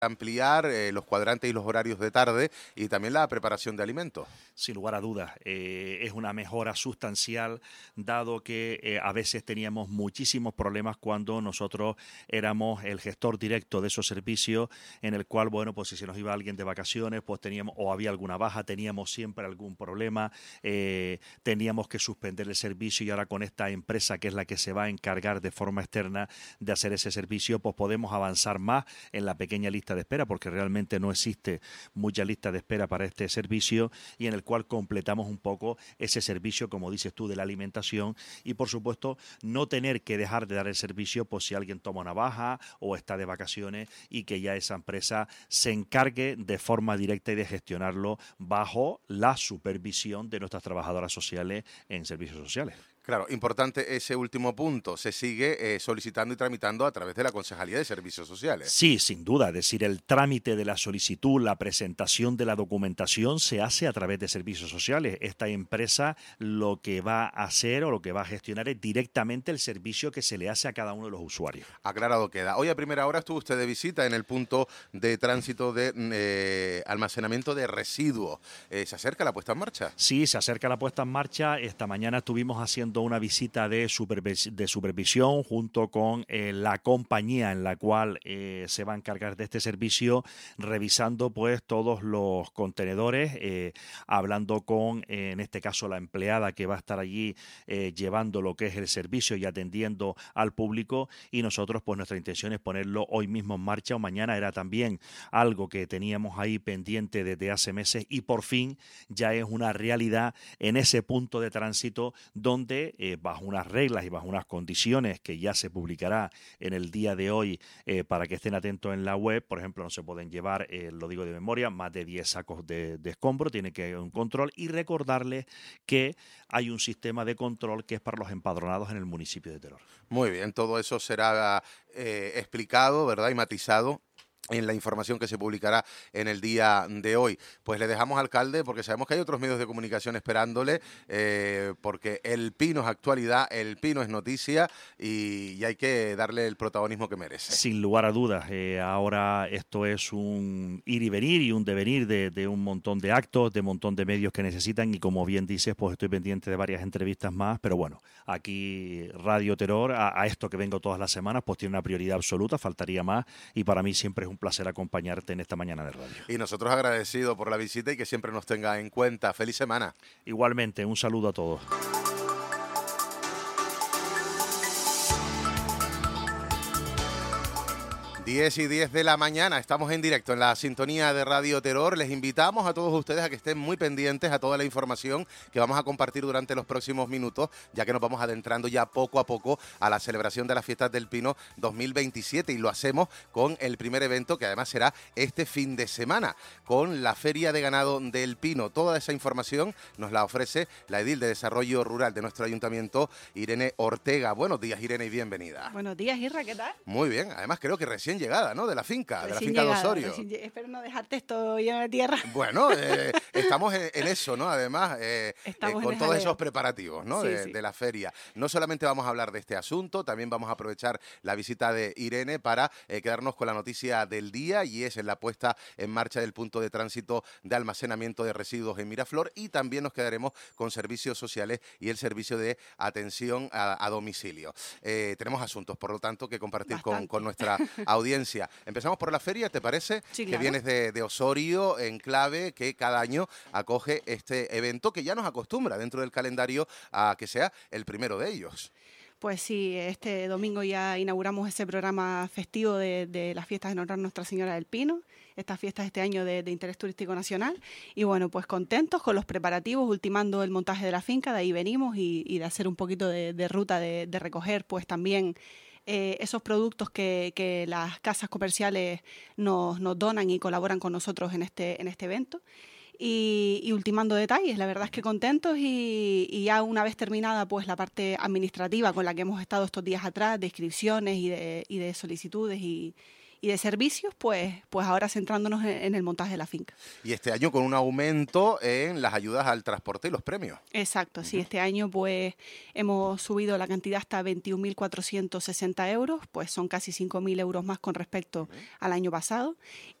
ampliar los cuadrantes y los horarios de tarde y también la preparación de alimentos. Sin lugar a dudas, es una mejora sustancial, dado que a veces teníamos muchísimos problemas cuando nosotros éramos el gestor directo de esos servicios, en el cual, bueno, pues si se nos iba alguien de vacaciones, pues teníamos, o había alguna baja, teníamos siempre algún problema, teníamos que suspender el servicio, y ahora con esta empresa que es la que se va a encargar de forma externa de hacer ese servicio, pues podemos avanzar más en la pequeña lista de espera, porque realmente no existe mucha lista de espera para este servicio, y en el cual completamos un poco ese servicio, como dices tú, de la alimentación, y por supuesto no tener que dejar de dar el servicio pues si alguien toma una baja o está de vacaciones, y que ya esa empresa se encargue de forma directa y de gestionarlo bajo la supervisión de nuestras trabajadoras sociales en servicios sociales. Claro, importante ese último punto. Se sigue solicitando y tramitando a través de la Concejalía de Servicios Sociales. Sí, sin duda. Es decir, el trámite de la solicitud, la presentación de la documentación se hace a través de Servicios Sociales. Esta empresa lo que va a hacer o lo que va a gestionar es directamente el servicio que se le hace a cada uno de los usuarios. Aclarado queda. Hoy a primera hora estuvo usted de visita en el punto de tránsito de almacenamiento de residuos. ¿Se acerca la puesta en marcha? Sí, se acerca la puesta en marcha. Esta mañana estuvimos haciendo una visita de supervisión junto con la compañía en la cual se va a encargar de este servicio, revisando pues todos los contenedores, hablando con, en este caso, la empleada que va a estar allí llevando lo que es el servicio y atendiendo al público, y nosotros pues nuestra intención es ponerlo hoy mismo en marcha o mañana. Era también algo que teníamos ahí pendiente desde hace meses, y por fin ya es una realidad en ese punto de tránsito donde bajo unas reglas y bajo unas condiciones que ya se publicará en el día de hoy, para que estén atentos en la web. Por ejemplo, no se pueden llevar, lo digo de memoria, más de 10 sacos de escombro, tiene que haber un control, y recordarles que hay un sistema de control que es para los empadronados en el municipio de Teror. Muy bien, todo eso será explicado, ¿verdad? Y matizado en la información que se publicará en el día de hoy. Pues le dejamos, alcalde, porque sabemos que hay otros medios de comunicación esperándole, porque el Pino es actualidad, el Pino es noticia, y hay que darle el protagonismo que merece. Sin lugar a dudas, ahora esto es un ir y venir y un devenir de un montón de actos, de un montón de medios que necesitan, y como bien dices, pues estoy pendiente de varias entrevistas más, pero bueno, aquí Radio Terror, a esto que vengo todas las semanas, pues tiene una prioridad absoluta, faltaría más, y para mí siempre es un placer acompañarte en esta mañana de radio. Y nosotros agradecidos por la visita y que siempre nos tenga en cuenta. ¡Feliz semana! Igualmente, un saludo a todos. 10:10 de la mañana, estamos en directo en la sintonía de Radio Terror. Les invitamos a todos ustedes a que estén muy pendientes a toda la información que vamos a compartir durante los próximos minutos, ya que nos vamos adentrando ya poco a poco a la celebración de las Fiestas del Pino 2027, y lo hacemos con el primer evento, que además será este fin de semana, con la Feria de Ganado del Pino. Toda esa información nos la ofrece la edil de Desarrollo Rural de nuestro ayuntamiento, Irene Ortega. Buenos días, Irene, y bienvenida. Buenos días, Irra, ¿qué tal? Muy bien, además creo que recién llegada, ¿no? De la finca Recién de llegada, Osorio. espero no dejarte esto lleno de tierra. Bueno, estamos en eso, ¿no? Además, con todos esos preparativos, ¿no? Sí, de la feria. No solamente vamos a hablar de este asunto, también vamos a aprovechar la visita de Irene para quedarnos con la noticia del día, y es en la puesta en marcha del punto de tránsito de almacenamiento de residuos en Miraflor, y también nos quedaremos con servicios sociales y el servicio de atención a domicilio. Tenemos asuntos, por lo tanto, que compartir con nuestra audiencia. Empezamos por la feria, ¿te parece? Sí, que claro. vienes de Osorio, Enclave, que cada año acoge este evento que ya nos acostumbra dentro del calendario a que sea el primero de ellos. Pues sí, este domingo ya inauguramos ese programa festivo de las fiestas en honor a Nuestra Señora del Pino, estas fiestas este año de interés turístico nacional, y bueno, pues contentos con los preparativos, ultimando el montaje de la finca, de ahí venimos, y de hacer un poquito de ruta, de recoger pues también esos productos que las casas comerciales nos donan y colaboran con nosotros en este evento. Y ultimando detalles, la verdad es que contentos, y ya una vez terminada pues la parte administrativa con la que hemos estado estos días atrás, de inscripciones y de solicitudes y y de servicios, pues ahora centrándonos en el montaje de la finca. Y este año con un aumento en las ayudas al transporte y los premios. Exacto, sí, este año pues hemos subido la cantidad hasta 21.460 euros, pues son casi 5.000 euros más con respecto al año pasado.